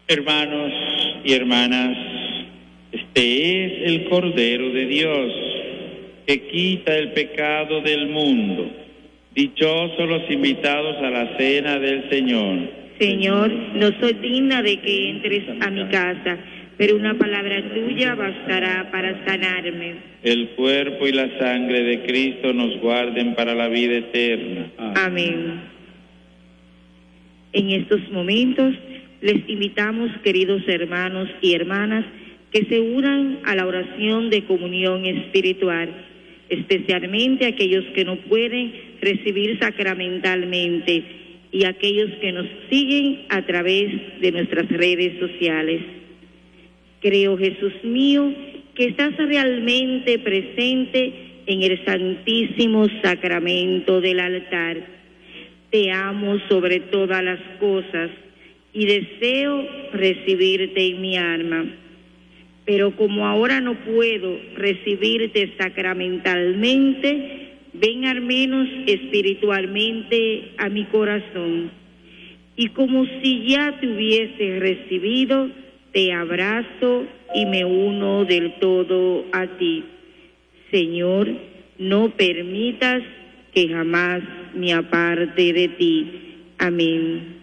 Hermanos y hermanas, este es el Cordero de Dios, que quita el pecado del mundo. Dichosos los invitados a la cena del Señor. Señor, no soy digna de que entres a mi casa, pero una palabra tuya bastará para sanarme. El cuerpo y la sangre de Cristo nos guarden para la vida eterna. Amén. En estos momentos les invitamos, queridos hermanos y hermanas, que se unan a la oración de comunión espiritual, especialmente aquellos que no pueden recibir sacramentalmente y aquellos que nos siguen a través de nuestras redes sociales. Creo, Jesús mío, que estás realmente presente en el santísimo sacramento del altar. Te amo sobre todas las cosas y deseo recibirte en mi alma. Pero como ahora no puedo recibirte sacramentalmente, ven al menos espiritualmente a mi corazón. Y como si ya te hubiese recibido, te abrazo y me uno del todo a ti. Señor, no permitas que jamás me aparte de ti. Amén.